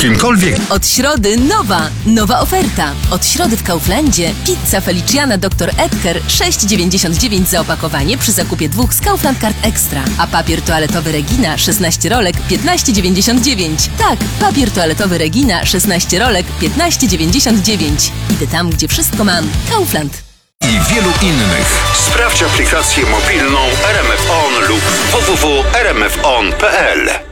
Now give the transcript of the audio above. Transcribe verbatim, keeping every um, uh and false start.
kimkolwiek. Od środy nowa, nowa oferta. Od środy w Kauflandzie pizza Feliciana doktor Edgar sześć dziewięćdziesiąt dziewięć za opakowanie przy zakupie dwóch z Kaufland Card Extra. A papier toaletowy Regina szesnaście rolek piętnaście dziewięćdziesiąt dziewięć. Tak, papier toaletowy Regina szesnaście rolek piętnaście dziewięćdziesiąt dziewięć. Idę tam, gdzie wszystko mam. Kaufland. I wielu innych. Sprawdź aplikację mobilną R M F On lub w w w kropka r m f on kropka p l.